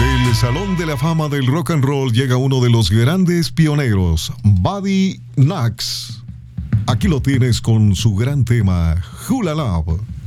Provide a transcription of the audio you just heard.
Del Salón de la Fama del Rock and Roll llega uno de los grandes pioneros, Buddy Knox. Aquí lo tienes con su gran tema, Hula Love.